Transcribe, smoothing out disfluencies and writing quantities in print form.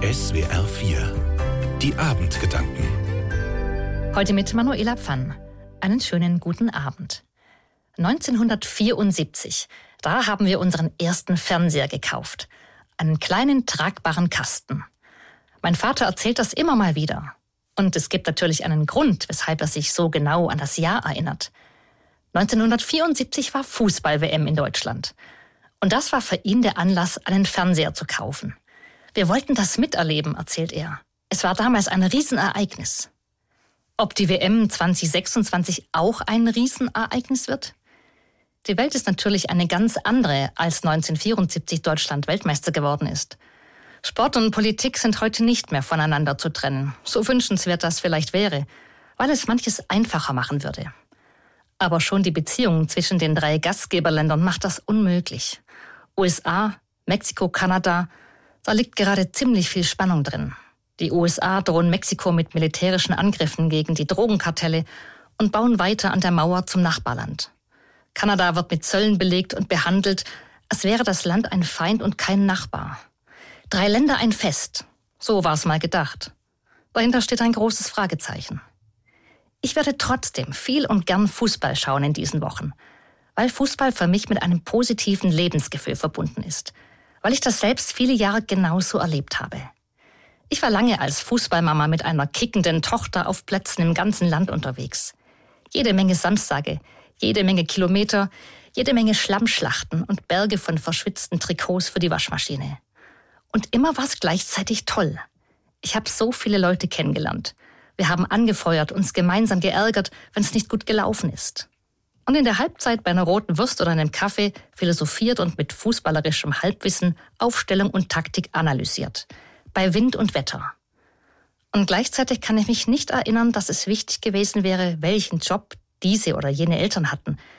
SWR 4 Die Abendgedanken. Heute mit Manuela Pfann. Einen schönen guten Abend. 1974, da haben wir unseren ersten Fernseher gekauft. Einen kleinen, tragbaren Kasten. Mein Vater erzählt das immer mal wieder. Und es gibt natürlich einen Grund, weshalb er sich so genau an das Jahr erinnert. 1974 war Fußball-WM in Deutschland. Und das war für ihn der Anlass, einen Fernseher zu kaufen. Wir wollten das miterleben, erzählt er. Es war damals ein Riesenereignis. Ob die WM 2026 auch ein Riesenereignis wird? Die Welt ist natürlich eine ganz andere, als 1974 Deutschland Weltmeister geworden ist. Sport und Politik sind heute nicht mehr voneinander zu trennen. So wünschenswert das vielleicht wäre, weil es manches einfacher machen würde. Aber schon die Beziehung zwischen den 3 Gastgeberländern macht das unmöglich. USA, Mexiko, Kanada, da liegt gerade ziemlich viel Spannung drin. Die USA drohen Mexiko mit militärischen Angriffen gegen die Drogenkartelle und bauen weiter an der Mauer zum Nachbarland. Kanada wird mit Zöllen belegt und behandelt, als wäre das Land ein Feind und kein Nachbar. 3 Länder ein Fest. So war es mal gedacht. Dahinter steht ein großes Fragezeichen. Ich werde trotzdem viel und gern Fußball schauen in diesen Wochen, weil Fußball für mich mit einem positiven Lebensgefühl verbunden ist, weil ich das selbst viele Jahre genauso erlebt habe. Ich war lange als Fußballmama mit einer kickenden Tochter auf Plätzen im ganzen Land unterwegs. Jede Menge Samstage, jede Menge Kilometer, jede Menge Schlammschlachten und Berge von verschwitzten Trikots für die Waschmaschine. Und immer war es gleichzeitig toll. Ich habe so viele Leute kennengelernt. Wir haben angefeuert, uns gemeinsam geärgert, wenn es nicht gut gelaufen ist. Und in der Halbzeit bei einer roten Wurst oder einem Kaffee philosophiert und mit fußballerischem Halbwissen Aufstellung und Taktik analysiert. Bei Wind und Wetter. Und gleichzeitig kann ich mich nicht erinnern, dass es wichtig gewesen wäre, welchen Job diese oder jene Eltern hatten,